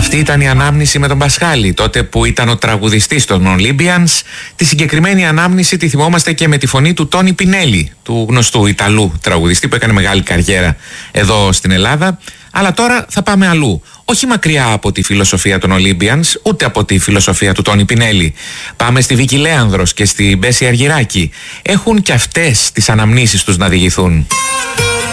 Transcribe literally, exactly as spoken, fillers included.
Αυτή ήταν η ανάμνηση με τον Πασχάλη, τότε που ήταν ο τραγουδιστής των Olympians. Τη συγκεκριμένη ανάμνηση τη θυμόμαστε και με τη φωνή του Τόνι Πινέλη, του γνωστού Ιταλού τραγουδιστή που έκανε μεγάλη καριέρα εδώ στην Ελλάδα. Αλλά τώρα θα πάμε αλλού. Όχι μακριά από τη φιλοσοφία των Olympians, ούτε από τη φιλοσοφία του Τόνι Πινέλη. Πάμε στη Βίκη Λέανδρος και στη Μπέση Αργυράκη. Έχουν κι αυτές τις αναμνήσεις τους να διηγηθούν.